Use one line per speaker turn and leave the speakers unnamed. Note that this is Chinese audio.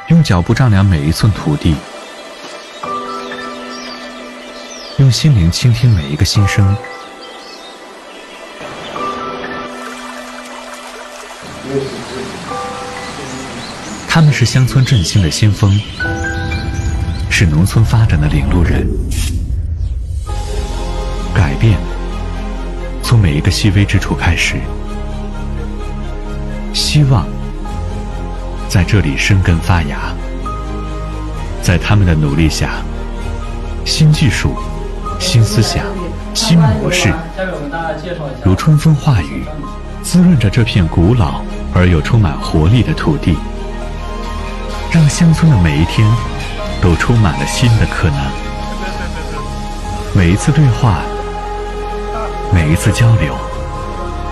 用脚步丈量每一寸土地，用心灵倾听每一个心声。他们是乡村振兴的先锋，是农村发展的领路人。改变从每一个细微之处开始，希望在这里生根发芽。在他们的努力下，新技术、新思想、新模式如春风化雨，滋润着这片古老而又充满活力的土地，让乡村的每一天都充满了新的可能。每一次对话，每一次交流，